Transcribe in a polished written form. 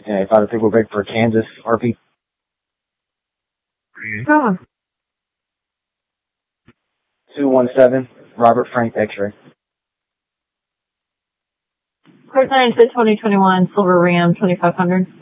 Yeah, if other people break for Kansas, RP. Oh. 217, Robert Frank X-ray. Court 9 to 2021, Silver Ram, 2500.